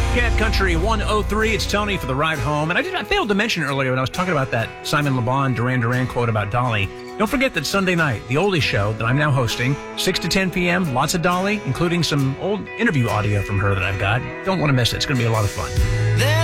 Cat Country 103, it's Tony for the ride home. And I failed to mention earlier when I was talking about that Simon Le Bon, Duran Duran quote about Dolly. Don't forget that Sunday night, the Oldie Show that I'm now hosting, 6 to 10 p.m., lots of Dolly, including some old interview audio from her that I've got. Don't want to miss it. It's going to be a lot of fun.